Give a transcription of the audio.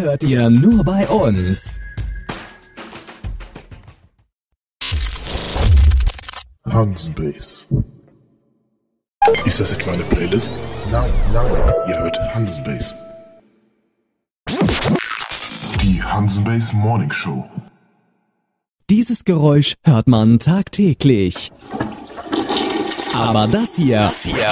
hört ihr nur bei uns. Hansbass. Ist das etwa eine Playlist? Nein. Ihr hört Hansbass. Die Hansbass Morning Show. Dieses Geräusch hört man tagtäglich. Aber das hier